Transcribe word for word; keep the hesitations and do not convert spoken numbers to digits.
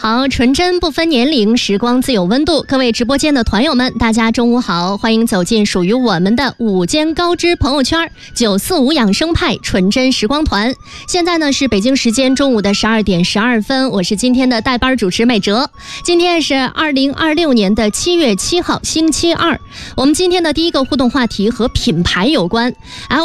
好，纯真不分年龄，时光自有温度。各位直播间的团友们，大家中午好，欢迎走进属于我们的午间高知朋友圈九四五养生派纯真时光团。现在呢是北京时间中午的十二点十二分，我是今天的代班主持美哲。今天是二零二六年的七月七号，星期二。我们今天的第一个互动话题和品牌有关。啊